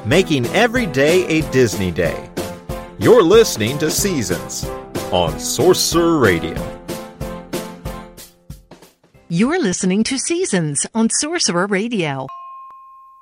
making every day a Disney day. You're listening to Seasons on Sorcerer Radio. You're listening to Seasons on Sorcerer Radio.